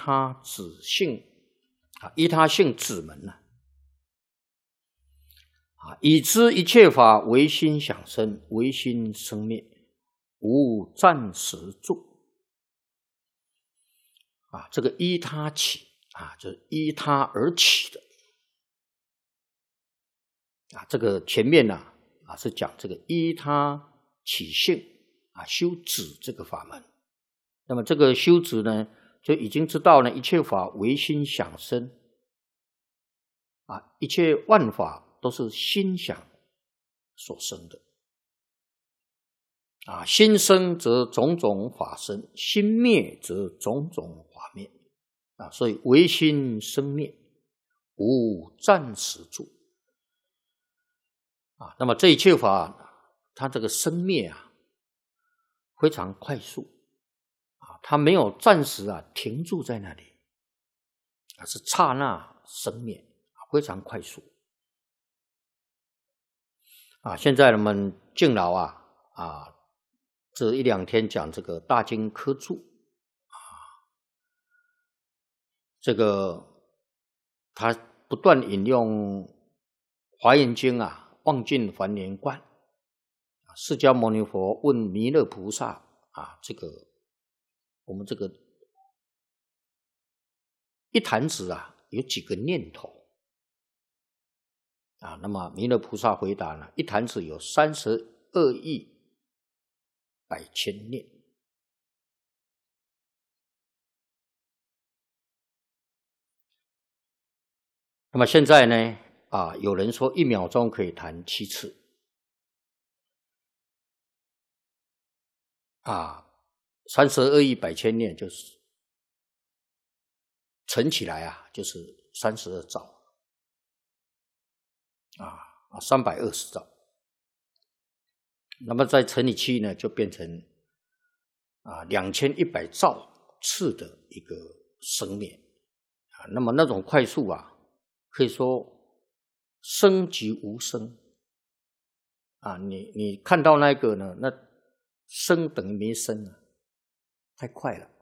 他子性依他性子门已知一切法唯心想生，唯心生灭，无暂时住这个依他起就是依他而起的这个前面是讲这个依他起性修止这个法门。那么这个修止呢，就已经知道呢，一切法唯心想生一切万法都是心想所生的心生则种种法生，心灭则种种法灭所以唯心生灭，无暂时住那么这一切法它这个生灭非常快速它没有暂时停住在那里是刹那生灭非常快速现在我们敬老这一两天讲这个大经科注这个他不断引用华严经望尽还原观释迦牟尼佛问弥勒菩萨这个我们这个一弹指有几个念头那么弥勒菩萨回答呢，一弹指有32亿100千念那么现在呢有人说1秒钟可以弹7次32亿100千念就是乘起来就是32兆320兆，那么再乘以7呢，就变成2100兆次的一个生灭那么那种快速可以说生即无生你看到那个呢，那生等于没生太快了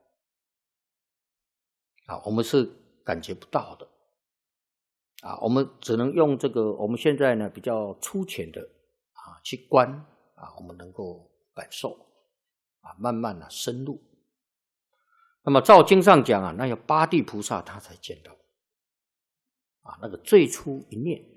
我们是感觉不到的我们只能用这个我们现在呢比较粗浅的去观我们能够感受慢慢深入。那么照经上讲那有八地菩萨他才见到那个最初一念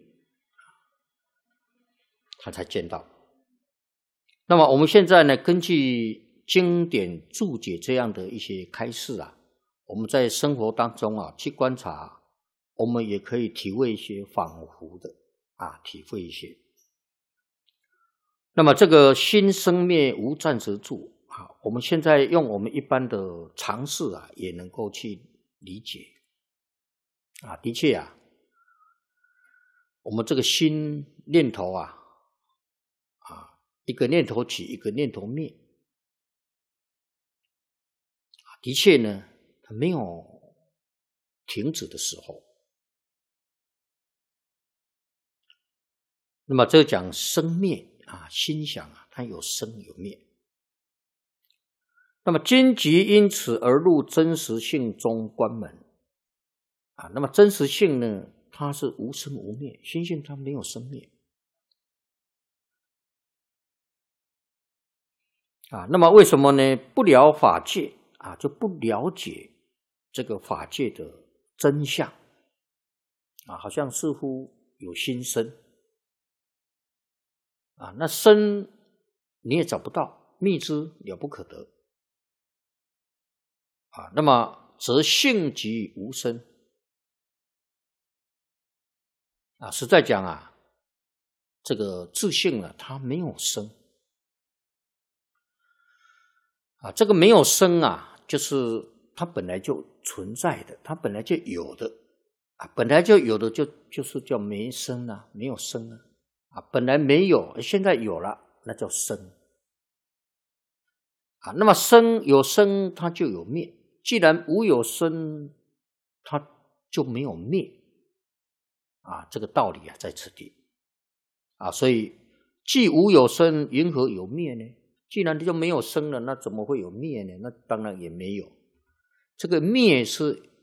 他才见到。那么我们现在呢，根据经典注解这样的一些开示我们在生活当中去观察，我们也可以体会一些仿佛的体会一些。那么这个心生灭无暂时住我们现在用我们一般的常识也能够去理解的确我们这个心念头一个念头起，一个念头灭的确呢它没有停止的时候。那么这讲生灭心想它有生有灭。那么今即因此而入真实性中观门那么真实性呢，它是无生无灭，心性它没有生灭那么为什么呢？不了法界就不了解这个法界的真相好像似乎有心生那生你也找不到，觅之了不可得那么则性即无生实在讲这个自性呢它没有生这个没有生就是它本来就存在的，它本来就有的本来就有的就是叫没生没有生本来没有现在有了，那叫生那么生有生它就有灭，既然无有生它就没有灭这个道理在此地所以既无有生云何有灭呢？既然就没有生了，那怎么会有灭呢？那当然也没有。这个灭是